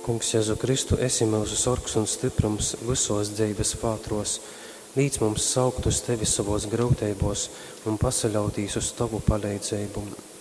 Kungs Jēzu Kristu, esi mūsu sorgs un stiprums visos dzīves pātros, līdz mums saukt uz tevi savos grūtībos un pasaļautīs uz tavu palīdzību.